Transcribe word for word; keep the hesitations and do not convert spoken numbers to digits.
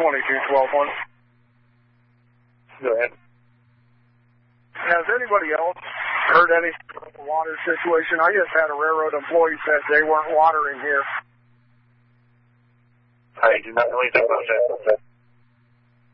twenty-two twelve one. Go ahead. Has anybody else heard any water situation? I just had a railroad employee said they weren't watering here. I do not really think about that.